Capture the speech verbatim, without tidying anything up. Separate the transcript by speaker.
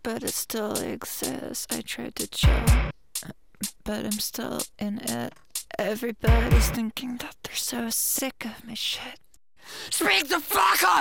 Speaker 1: but it still exists. I tried to chill, but I'm still in it. Everybody's thinking that they're so sick of my shit. Speak the fuck up!